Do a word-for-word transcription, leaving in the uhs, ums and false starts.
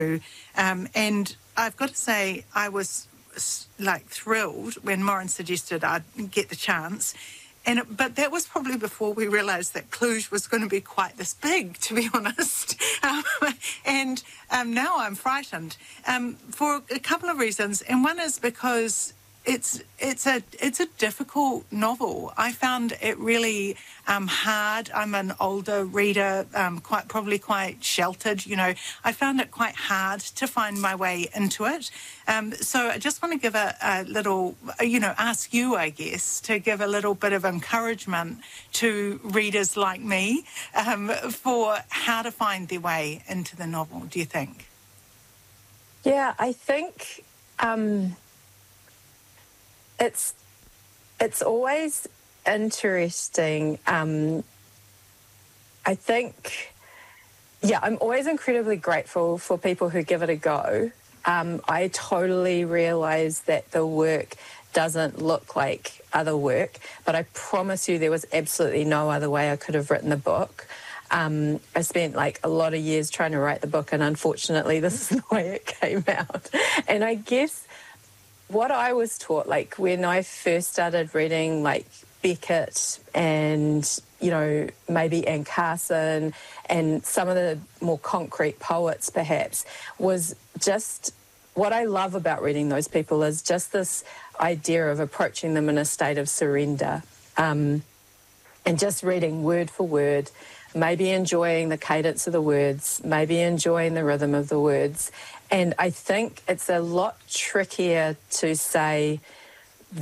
Um, and I've got to say, I was like thrilled when Moran suggested I'd get the chance. And it, but that was probably before we realised that Cluj was going to be quite this big, to be honest. Um, and um, now I'm frightened um, for a couple of reasons. And one is because it's it's a it's a difficult novel. I found it really um, hard. I'm an older reader, um, quite probably quite sheltered. You know, I found it quite hard to find my way into it. Um, so I just want to give a, a little, you know, ask you, I guess, to give a little bit of encouragement to readers like me um, for how to find their way into the novel. Do you think? Yeah, I think. Um... It's it's always interesting. Um, I think, yeah, I'm always incredibly grateful for people who give it a go. Um, I totally realise that the work doesn't look like other work, but I promise you there was absolutely no other way I could have written the book. Um, I spent like a lot of years trying to write the book, and unfortunately this is the way it came out. And I guess what I was taught, like when I first started reading like Beckett and, you know, maybe Anne Carson and some of the more concrete poets perhaps, was just what I love about reading those people is just this idea of approaching them in a state of surrender um, and just reading word for word, maybe enjoying the cadence of the words, maybe enjoying the rhythm of the words. And I think it's a lot trickier to say,